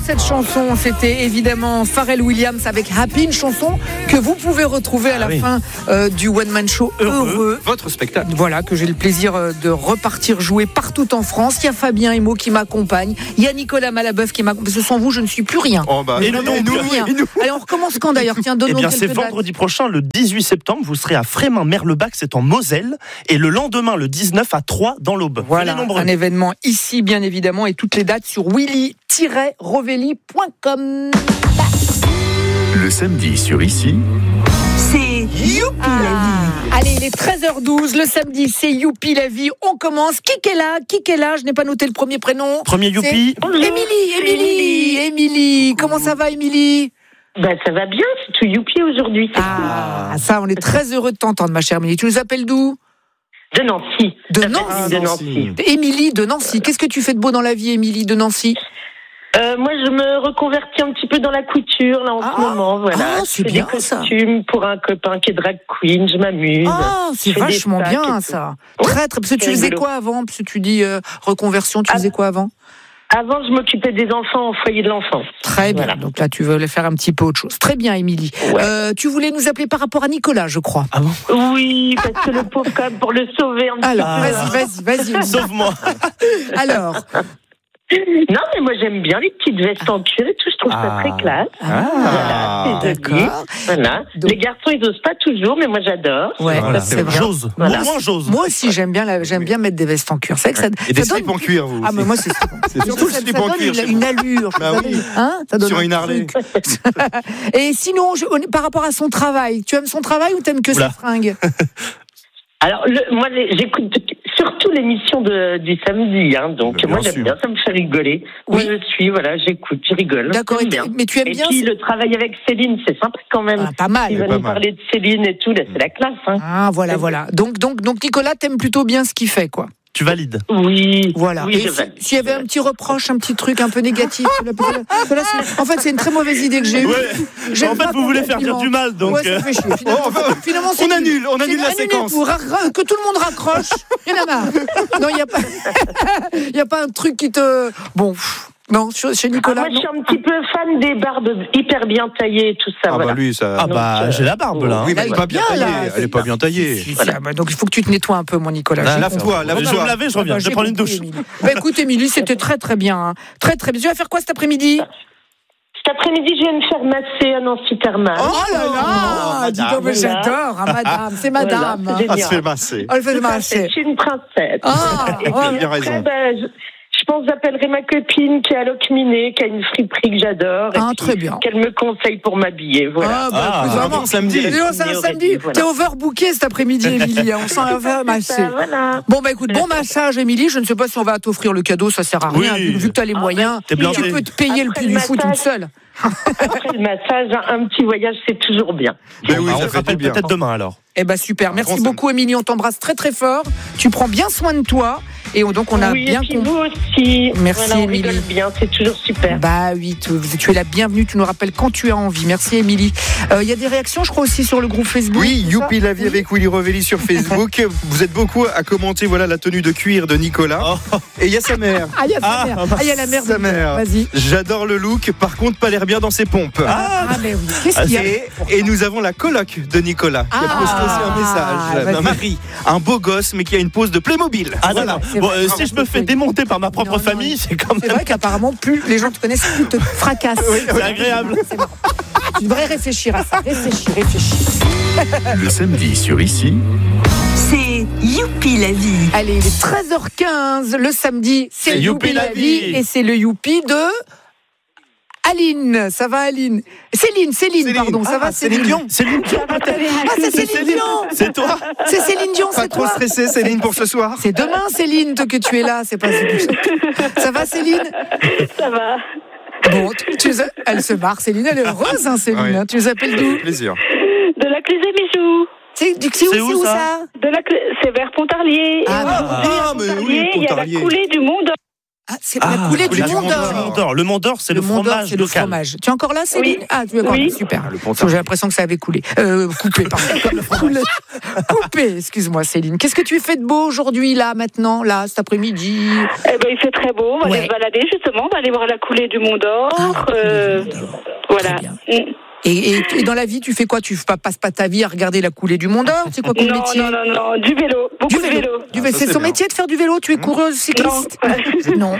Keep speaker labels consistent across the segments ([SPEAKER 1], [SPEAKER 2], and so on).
[SPEAKER 1] cette chanson, c'était évidemment Pharrell Williams avec Happy, une chanson que vous pouvez retrouver à la fin du One Man Show Heureux.
[SPEAKER 2] Votre spectacle.
[SPEAKER 1] Voilà, que j'ai le plaisir de repartir jouer partout en France. Il y a Fabien Emo qui m'accompagne, il y a Nicolas Malabeuf qui m'accompagne. Parce que sans vous, je ne suis plus rien.
[SPEAKER 2] Et nous.
[SPEAKER 1] Allez, on recommence quand d'ailleurs? Tiens, donne-nous quelques
[SPEAKER 3] c'est vendredi prochain, le 18 septembre, vous serez à Frémin-Merlebach, c'est en Moselle, et le lendemain, le 19 à Troyes, dans l'Aube.
[SPEAKER 1] Voilà, un événement ici, bien évidemment, et toutes les dates sur willy-revelli.com.
[SPEAKER 4] Le samedi sur Ici,
[SPEAKER 5] c'est Youpi la vie.
[SPEAKER 1] Allez, il est 13h12, le samedi, c'est Youpi la vie. On commence. Qui est là? Je n'ai pas noté le premier prénom.
[SPEAKER 3] Premier Youpi.
[SPEAKER 1] Émilie. Comment ça va, Émilie?
[SPEAKER 6] Ça va bien, c'est tout Youpi aujourd'hui.
[SPEAKER 1] Ça, on est très heureux de t'entendre, ma chère Émilie. Tu nous appelles d'où?
[SPEAKER 6] De Nancy.
[SPEAKER 1] De Nancy. Émilie de Nancy. Qu'est-ce que tu fais de beau dans la vie, Émilie de Nancy?
[SPEAKER 6] Moi, je me reconvertis un petit peu dans la couture là en ce moment. Voilà.
[SPEAKER 1] C'est
[SPEAKER 6] je fais
[SPEAKER 1] bien
[SPEAKER 6] des costumes pour un copain qui est drag queen. Je m'amuse.
[SPEAKER 1] C'est vachement bien ça. Très très. Parce que tu faisais quoi avant? Parce que tu dis reconversion. Tu faisais quoi avant?
[SPEAKER 6] Avant, je m'occupais des enfants au foyer de l'enfance.
[SPEAKER 1] Très bien. Voilà. Donc là, tu veux faire un petit peu autre chose. Très bien, Émilie. Ouais. Tu voulais nous appeler par rapport à Nicolas, je crois.
[SPEAKER 6] Ah bon? Oui, parce que le pauvre, quand même, pour le sauver un petit
[SPEAKER 1] peu. Vas-y.
[SPEAKER 3] Sauve-moi.
[SPEAKER 1] Alors.
[SPEAKER 6] Non, mais moi j'aime bien les petites vestes en cuir et tout, je trouve ça très classe. Voilà, c'est joli. Voilà. Donc... Les garçons, ils osent pas toujours, mais moi j'adore.
[SPEAKER 1] Ouais, c'est vrai.
[SPEAKER 3] J'ose.
[SPEAKER 1] Voilà.
[SPEAKER 3] J'ose.
[SPEAKER 1] Moi aussi, j'aime bien mettre des vestes en cuir. C'est vrai que ça,
[SPEAKER 2] et des slips en cuir, vous.
[SPEAKER 1] Mais moi c'est
[SPEAKER 2] surtout le slip en cuir.
[SPEAKER 1] Une allure.
[SPEAKER 2] Bah oui.
[SPEAKER 1] Ça donne
[SPEAKER 2] sur une Harley.
[SPEAKER 1] Et sinon, par rapport à son travail, tu aimes son travail ou t'aimes que ses fringues?
[SPEAKER 6] Alors, moi, j'écoute surtout l'émission du samedi, donc moi j'aime bien, ça me fait rigoler. Moi je suis, j'écoute, je rigole.
[SPEAKER 1] D'accord, mais tu aimes bien.
[SPEAKER 6] Et puis le travail avec Céline, c'est sympa quand même.
[SPEAKER 1] Pas mal.
[SPEAKER 6] Il va nous parler de Céline et tout, là, c'est la classe.
[SPEAKER 1] Voilà. Donc Nicolas, t'aimes plutôt bien ce qu'il fait, quoi.
[SPEAKER 3] Tu valides?
[SPEAKER 6] Oui.
[SPEAKER 1] Voilà.
[SPEAKER 6] Oui,
[SPEAKER 1] et s'il y avait un petit reproche, un petit truc un peu négatif, en fait, c'est une très mauvaise idée que j'ai eue.
[SPEAKER 3] En fait, vous voulez faire dire du mal, donc.
[SPEAKER 1] Ouais, ça fait chier. Finalement,
[SPEAKER 2] on annule la séquence.
[SPEAKER 1] Que tout le monde raccroche. Il y en a marre. Non, il y a pas un truc qui te. Bon. Non, chez Nicolas.
[SPEAKER 6] Moi, je suis un petit peu fan des barbes hyper bien taillées et tout ça.
[SPEAKER 2] Lui, ça.
[SPEAKER 3] J'ai la barbe là.
[SPEAKER 2] Oui, mais elle est pas bien taillée. Elle est pas bien taillée.
[SPEAKER 1] Donc il faut que tu te nettoies un peu, mon Nicolas.
[SPEAKER 2] Lave-toi.
[SPEAKER 3] Je vais me laver, je reviens. Je vais prendre une douche.
[SPEAKER 1] Écoute, Émilie, c'était très très bien. Très très bien. Tu vas faire quoi cet après-midi?
[SPEAKER 6] Cet après-midi, je viens me faire masser à Nancy Thermal.
[SPEAKER 1] Oh là là! Dis donc, j'adore, madame. C'est madame.
[SPEAKER 2] Elle se fait masser.
[SPEAKER 6] C'est une princesse.
[SPEAKER 2] Tu as bien raison.
[SPEAKER 6] Je pense que j'appellerai ma copine qui est à Locminé, qui a une friperie que j'adore.
[SPEAKER 1] Très bien.
[SPEAKER 6] Qu'elle me conseille pour m'habiller. Voilà.
[SPEAKER 2] Vraiment, samedi.
[SPEAKER 1] C'est un samedi. T'es overbooké cet après-midi, Émilie. On s'en va masser. Bon, écoute, bon massage, Émilie. Je ne sais pas si on va t'offrir le cadeau, ça sert à rien. Vu que t'as les moyens, tu peux te payer le prix du foot toute seule.
[SPEAKER 6] Après le massage, un petit voyage, c'est toujours bien.
[SPEAKER 3] On se rappelle peut-être demain alors.
[SPEAKER 1] Super. Merci beaucoup, Émilie. On t'embrasse très très fort. Tu prends bien soin de toi. Et donc on a bien
[SPEAKER 6] compris. Vous aussi.
[SPEAKER 1] Merci,
[SPEAKER 6] on
[SPEAKER 1] Émilie.
[SPEAKER 6] rigole bien, c'est toujours super.
[SPEAKER 1] Tu es la bienvenue. Tu nous rappelles quand tu as envie. Merci, Émilie. Il y a des réactions, je crois, aussi sur le groupe Facebook.
[SPEAKER 2] Oui, Youpi la vie avec Willy Revelli sur Facebook. Vous êtes beaucoup à commenter la tenue de cuir de Nicolas. Et il y a sa mère.
[SPEAKER 1] Il y a la mère.
[SPEAKER 2] Sa mère.
[SPEAKER 1] Vas-y.
[SPEAKER 2] J'adore le look. Par contre, pas l'air bien dans ses pompes.
[SPEAKER 1] Mais oui. Qu'est-ce qu'il y a?
[SPEAKER 2] Et nous avons la coloc de Nicolas qui a posté aussi un message. Marie, un beau gosse, mais qui a une pose de Playmobil.
[SPEAKER 3] Si je me fais démonter par ma propre famille, c'est quand même.
[SPEAKER 1] C'est vrai qu'apparemment, plus les gens te connaissent, plus te fracassent.
[SPEAKER 3] C'est agréable.
[SPEAKER 1] Tu devrais réfléchir à ça. Réfléchis.
[SPEAKER 4] Le samedi sur Ici,
[SPEAKER 5] c'est Youpi la vie.
[SPEAKER 1] Allez, il est 13h15. Le samedi, c'est Youpi la vie. Et c'est le Youpi de Aline. Ça va, Aline? Céline, pardon. Ça va, Céline Dion?
[SPEAKER 3] Céline Dion.
[SPEAKER 1] C'est Céline Dion.
[SPEAKER 3] C'est toi?
[SPEAKER 1] C'est Céline Dion,
[SPEAKER 2] c'est toi. Pas trop stressée, Céline, pour ce soir?
[SPEAKER 1] C'est demain, Céline, que tu es là. C'est pas ça va, Céline?
[SPEAKER 6] Ça va.
[SPEAKER 1] Bon, elle se marre, Céline. Elle est heureuse, Céline.
[SPEAKER 2] Oui.
[SPEAKER 1] Tu nous appelles d'où?
[SPEAKER 2] Plaisir.
[SPEAKER 6] De la Clé des Bijoux.
[SPEAKER 1] C'est où ça?
[SPEAKER 6] C'est vers Pontarlier.
[SPEAKER 1] Mais oui,
[SPEAKER 6] il y a la coulée du Mont d'Or.
[SPEAKER 1] Ah, c'est la coulée du Mont d'Or.
[SPEAKER 3] Le Mont d'Or, c'est le fromage local.
[SPEAKER 1] Le fromage. Tu es encore là, Céline? Oui. Ah, tu es encore là. Super. J'ai l'impression que ça avait coulé. Coupé, pardon. Coupé, excuse-moi, Céline. Qu'est-ce que tu fais de beau aujourd'hui, là, maintenant, là, cet après-midi?
[SPEAKER 7] Il fait très beau. On va aller se balader, justement. On va aller voir la coulée du Mont d'Or. Voilà.
[SPEAKER 1] Et dans la vie, tu fais quoi? Tu passes pas ta vie à regarder la coulée du Mont d'Or? C'est quoi comme métier?
[SPEAKER 7] Non, du vélo. Beaucoup de vélo.
[SPEAKER 1] C'est son métier de faire du vélo? Tu es coureuse cycliste? Non.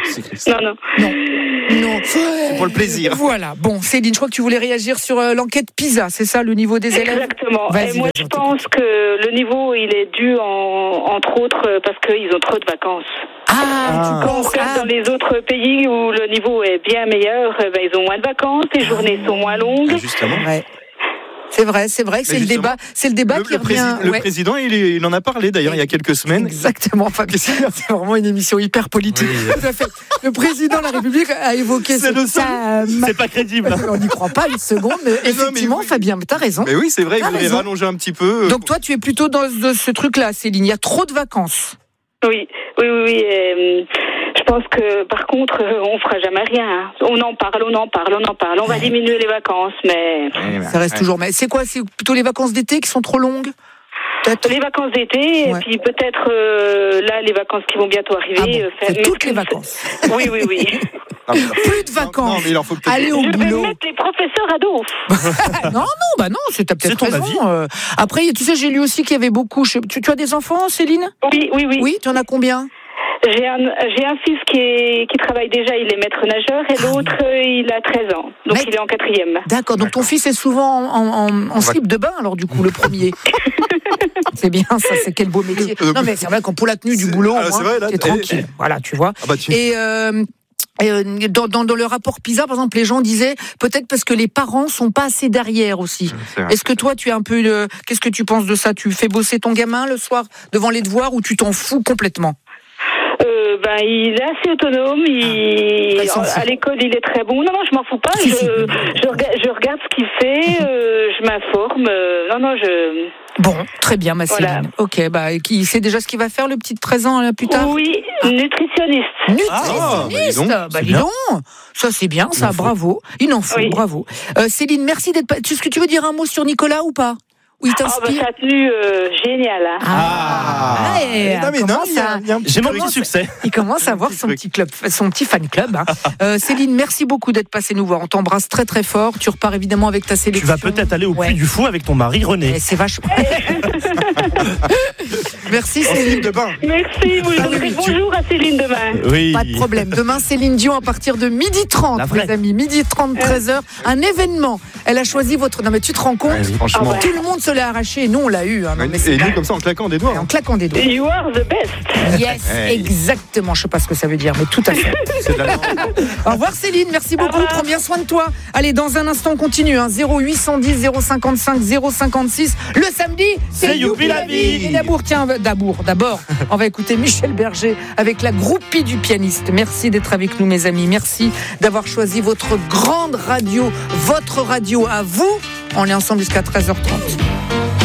[SPEAKER 1] Non.
[SPEAKER 2] C'est pour le plaisir.
[SPEAKER 1] Voilà. Bon, Céline, je crois que tu voulais réagir sur l'enquête PISA, c'est ça, le niveau des élèves?
[SPEAKER 7] Exactement. Et moi, je pense que le niveau, il est dû, entre autres, parce qu'ils ont trop de vacances. Quand on regarde dans les autres pays où le niveau est bien meilleur, ils ont moins de vacances, les journées sont moins longues.
[SPEAKER 2] Justement.
[SPEAKER 1] Ouais. C'est vrai que c'est le débat qui revient.
[SPEAKER 2] Le président, il en a parlé d'ailleurs il y a quelques semaines.
[SPEAKER 1] Exactement, Fabien. C'est vraiment une émission hyper politique. Oui. Tout à fait. Le président de la République a évoqué
[SPEAKER 3] c'est pas crédible.
[SPEAKER 1] On n'y croit pas une seconde, mais effectivement, Fabien, t'as raison.
[SPEAKER 2] Mais oui, c'est vrai, il voulait rallonger un petit peu.
[SPEAKER 1] Donc toi, tu es plutôt dans ce truc-là, Céline. Il y a trop de vacances.
[SPEAKER 7] Oui. Je pense que, par contre, on fera jamais rien. On en parle. On va diminuer les vacances, mais...
[SPEAKER 1] Ça reste toujours... Mais c'est quoi? C'est plutôt les vacances d'été qui sont trop longues? Peut-être.
[SPEAKER 7] Les vacances d'été, et puis peut-être, là, les vacances qui vont bientôt arriver...
[SPEAKER 1] c'est toutes les vacances.
[SPEAKER 7] Oui.
[SPEAKER 1] Plus de vacances.
[SPEAKER 2] Non, mais il en faut peut-être...
[SPEAKER 7] Allez au boulot. Je vais mettre les professeurs à dos.
[SPEAKER 1] non, t'as peut-être raison. Après, tu sais, j'ai lu aussi qu'il y avait beaucoup... Tu as des enfants, Céline?
[SPEAKER 7] Oui.
[SPEAKER 1] Oui, tu en as combien?
[SPEAKER 7] J'ai un fils qui travaille déjà, il est maître nageur, et l'autre, il a 13 ans. Donc il est en 4e.
[SPEAKER 1] D'accord, donc ton fils est souvent en slip de bain, alors du coup, le premier. C'est bien, ça, c'est quel beau métier. Non, mais c'est vrai qu'en pour la tenue du boulot, t'es tranquille. Voilà, tu vois. Et dans le rapport PISA, par exemple, les gens disaient peut-être parce que les parents sont pas assez derrière aussi. Est-ce que toi, tu es un peu... Qu'est-ce que tu penses de ça? Tu fais bosser ton gamin le soir devant les devoirs ou tu t'en fous complètement?
[SPEAKER 7] Il est assez autonome. À l'école, il est très bon. Non, je m'en fous pas. Je regarde ce qu'il fait. Je m'informe.
[SPEAKER 1] Bon, très bien, ma Céline. Voilà. Ok, qui sait déjà ce qu'il va faire, le petit de 13 ans, plus tard?
[SPEAKER 7] Oui, nutritionniste.
[SPEAKER 1] Dis donc. Ça, c'est bien, ça. Bravo. Il en faut, bravo. Céline, merci d'être... Est-ce que tu veux dire un mot sur Nicolas ou pas? Oui, t'inspire.
[SPEAKER 7] Sa tenue géniale.
[SPEAKER 3] J'ai mon petit succès.
[SPEAKER 1] Il commence à avoir son petit fan club. Céline, merci beaucoup d'être passée nous voir. On t'embrasse très très fort. Tu repars évidemment avec ta sélection.
[SPEAKER 3] Tu vas peut-être aller au Puy du Fou avec ton mari René.
[SPEAKER 1] C'est vachement. Merci Céline.
[SPEAKER 7] Merci. Vous direz bonjour à Céline demain.
[SPEAKER 1] Oui. Pas de problème. Demain, Céline Dion à partir de 12h30, les amis. 12h30, 13h. Un événement. Elle a choisi votre. Non mais tu te rends compte?
[SPEAKER 2] Franchement.
[SPEAKER 1] Tout le monde se l'a arraché et nous on l'a eu.
[SPEAKER 2] Et nous comme ça en claquant des doigts.
[SPEAKER 1] En claquant des doigts.
[SPEAKER 7] You are the best.
[SPEAKER 1] Yes, exactement. Je sais pas ce que ça veut dire, mais tout à fait. Au revoir Céline, merci beaucoup. Prends bien soin de toi. Allez, dans un instant on continue. 0810 055 056. Le samedi, c'est Youpi la vie. Et d'abord, on va écouter Michel Berger avec la groupie du pianiste. Merci d'être avec nous, mes amis. Merci d'avoir choisi votre grande radio, votre radio à vous. On est ensemble jusqu'à 13h30.